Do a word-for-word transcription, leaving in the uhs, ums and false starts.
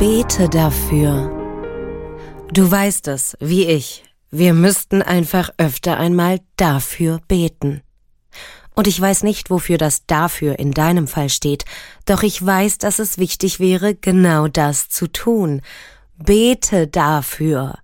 Bete dafür. Du weißt es, wie ich. Wir müssten einfach öfter einmal dafür beten. Und ich weiß nicht, wofür das dafür in deinem Fall steht, doch ich weiß, dass es wichtig wäre, genau das zu tun. Bete dafür.